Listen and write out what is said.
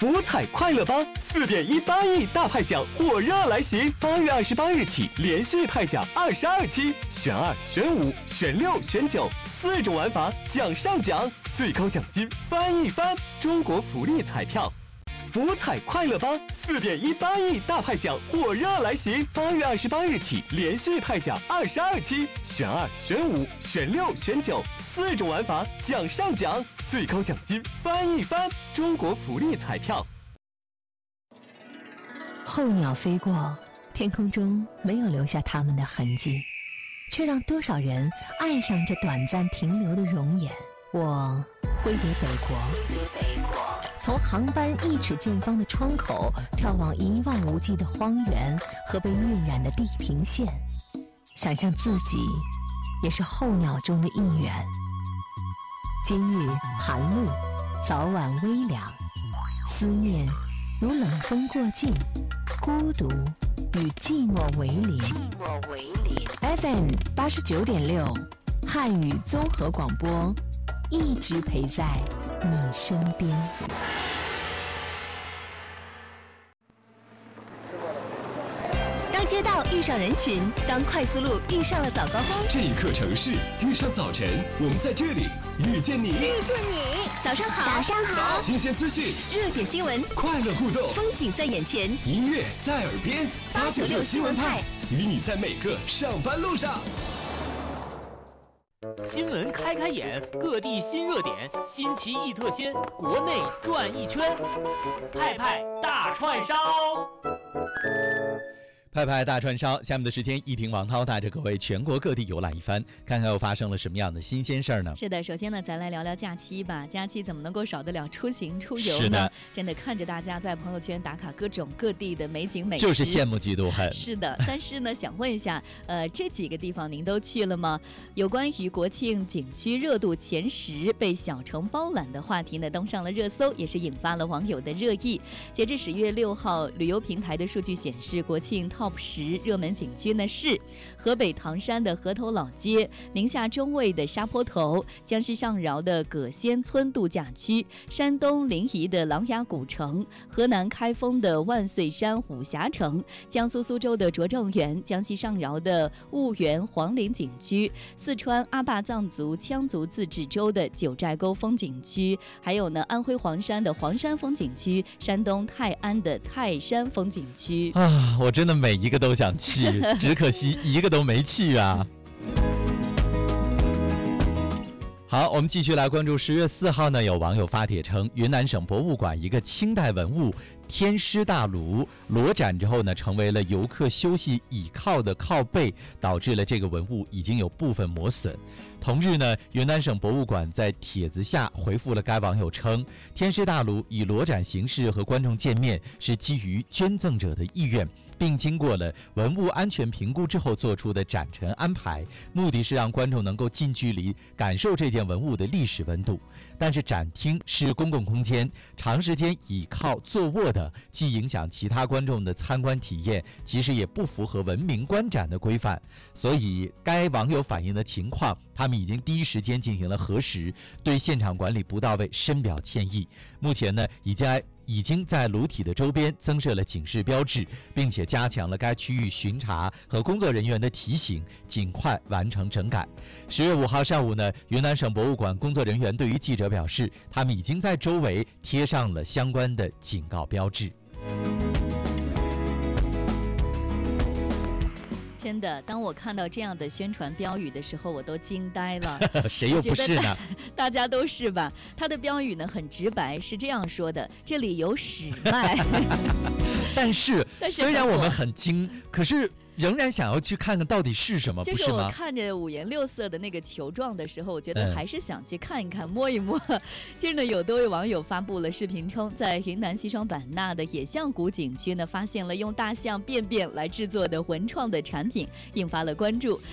福彩快乐吧4.18亿大派奖火热来袭，8月28日起连续派奖22期，选2、选5、选6、选9，4种玩法，奖上奖，最高奖金翻一番。中国福利彩票。福彩快乐吧4.18亿大派奖火热来袭，8月28日起连续派奖22期，选2、选5、选6、选9，4种玩法，奖上奖，最高奖金翻一番。中国福利彩票。 候鸟飞过，天空中没有留下它们的痕迹，却让多少人爱上这短暂停留的容颜。我挥别北国，从航班1尺见方的窗口眺望一望无际的荒原和被晕染的地平线，想象自己也是候鸟中的一员。今日寒露，早晚微凉，思念如冷风过境，孤独与寂寞为邻。FM 89.6，汉语综合广播，一直陪在你身边。当街道遇上人群，当快速路遇上了早高峰， 这一刻城市遇上早晨，我们在这里遇见你。 早上好， 新鲜资讯， 热点新闻， 快乐互动， 风景在眼前， 音乐在耳边。 896新闻派， 与你在每个上班路上。 新闻开眼，各地新热点，新奇异特鲜，国内转一圈，派派大串烧。 派派大串烧，下面的时间，一婷王涛带着各位全国各地游览一番，看看又发生了什么样的新鲜事儿呢？ 是的，首先呢，咱来聊聊假期吧。假期怎么能够少得了出行出游呢？ 是的， 真的看着大家在朋友圈打卡各种各地的美景美食， 就是羡慕嫉妒恨。 是的，但是呢，想问一下，这几个地方您都去了吗？有关于国庆景区热度前10被小城包揽的话题呢，登上了热搜，也是引发了网友的热议。截至10月6号，旅游平台的数据显示，国庆 TOP 10热门景区呢是河北唐山的河头老街、宁夏中卫的沙坡头、江西上饶的葛仙村度假区、山东临沂的琅琊古城、河南开封的万岁山武侠城、江苏苏州的拙政园、江西上饶的婺源黄陵景区、四川阿坝藏族羌族自治州的九寨沟风景区，还有呢安徽黄山的黄山风景区、山东泰安的泰山风景区啊！我真的每一个都想去，只可惜一个都没去啊。好，我们继续来关注10月4号呢，有网友发帖称，云南省博物馆一个清代文物天师大炉裸展之后呢，成为了游客休息倚靠的靠背，导致了这个文物已经有部分磨损。同日呢，云南省博物馆在帖子下回复了该网友称，天师大炉以裸展形式和观众见面是基于捐赠者的意愿，并经过了文物安全评估之后做出的展陈安排，目的是让观众能够近距离感受这件文物的历史温度。但是展厅是公共空间，长时间倚靠坐卧的，既影响其他观众的参观体验，其实也不符合文明观展的规范。所以该网友反映的情况，他们已经第一时间进行了核实，对现场管理不到位深表歉意。目前呢，已经在炉体的周边增设了警示标志，并且加强了该区域巡查和工作人员的提醒，尽快完成整改。10月5号上午呢，云南省博物馆工作人员对于记者表示，他们已经在周围贴上了相关的警告标志。 真的，当我看到这样的宣传标语的时候，我都惊呆了。 谁又不是呢？ 大家都是吧？它的标语呢很直白，是这样说的：这里有屎卖。 但是虽然我们很惊，可是仍然想要去看看到底是什么， 就是我看着五颜六色的那个球状的时候，我觉得还是想去看一看、摸一摸。近日呢，有多位网友发布了视频称，在云南西双版纳的野象谷景区呢，发现了用大象便便来制作的文创的产品，引发了关注。